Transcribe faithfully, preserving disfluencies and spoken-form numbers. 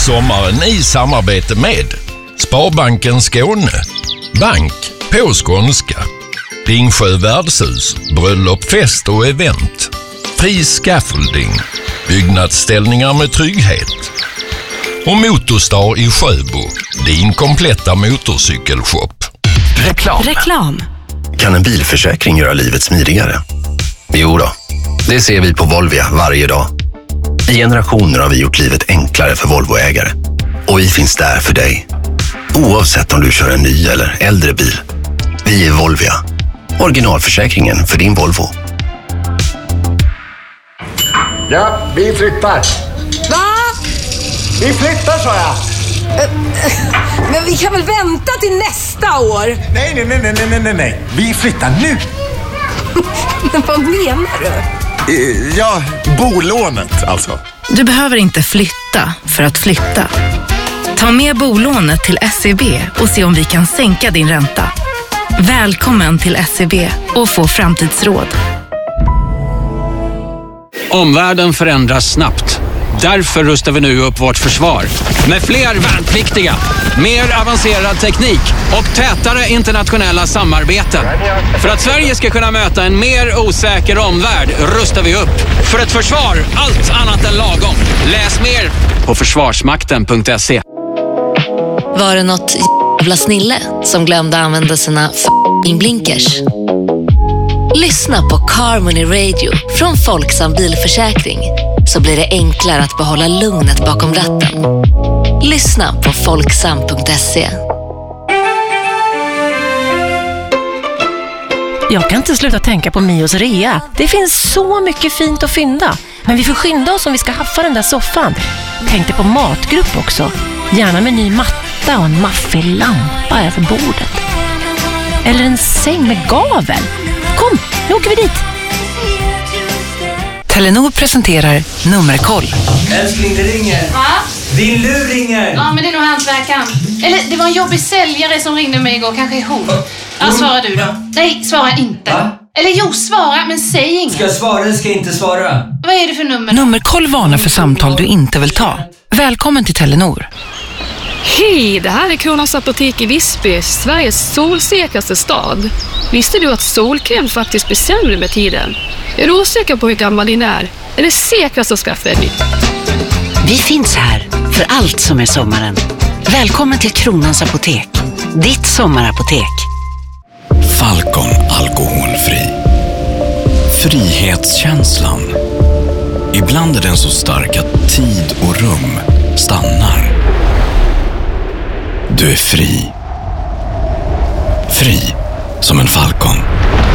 Sommaren i samarbete med Sparbanken Skåne, bank på skånska, Ringsjö värdshus, bröllop, fest och event, Fri Scaffolding, byggnadsställningar med trygghet och Motorstar i Sjöbo, din kompletta motorcykelshop. Reklam. Reklam. Kan en bilförsäkring göra livet smidigare? Jo då, det ser vi på Volvia varje dag. I generationer har vi gjort livet enklare för Volvoägare. Och vi finns där för dig. Oavsett om du kör en ny eller äldre bil. Vi är Volvia. Originalförsäkringen för din Volvo. Ja, vi flyttar. Va? Vi flyttar, sa jag. Men vi kan väl vänta till nästa år? Nej, nej, nej, nej, nej, nej, nej. Vi flyttar nu. Vad menar du? Ja, bolånet alltså. Du behöver inte flytta för att flytta. Ta med bolånet till S E B och se om vi kan sänka din ränta. Välkommen till S E B och få framtidsråd. Omvärlden förändras snabbt. Därför rustar vi nu upp vårt försvar. Med fler värnpliktiga, mer avancerad teknik och tätare internationella samarbeten. För att Sverige ska kunna möta en mer osäker omvärld rustar vi upp. För ett försvar, allt annat än lagom. Läs mer på försvarsmakten punkt se. Var det något jävla snille som glömde använda sina f***ing blinkers? Lyssna på Carmony Radio från Folksam Bilförsäkring, så blir det enklare att behålla lugnet bakom ratten. Lyssna på folksam punkt se. Jag kan inte sluta tänka på Mios rea. Det finns så mycket fint att fynda. Men vi får skynda oss om vi ska haffa den där soffan. Tänkte på matgrupp också. Gärna med ny matta och en maffig lampa över bordet. Eller en säng med gavel. Kom, nu åker vi dit. Telenor presenterar Nummerkoll. Älskling, det ringer. Va? Din lur ringer. Ja, men det är nog hantverkaren. Eller det var en jobbig säljare som ringde mig igår. Kanske är hon. Ja, svara du då. Nej, svara inte. Va? Eller jo, svara, men säg inget. Ska jag svara eller ska jag inte svara? Vad är det för nummer? Nummerkoll varnar för samtal du inte vill ta. Välkommen till Telenor. Hej, det här är Kronans apotek i Visby, Sveriges solsäkraste stad. Visste du att solkräm faktiskt blir sämre med tiden? Är du osäker på hur gammal din är? Är det säkrast att skaffa ett nytt? Vi finns här för allt som är sommaren. Välkommen till Kronans apotek, ditt sommarapotek. Falcon alkoholfri. Frihetskänslan. Ibland är den så stark att tid och rum stannar. Du är fri. Fri som en falcon.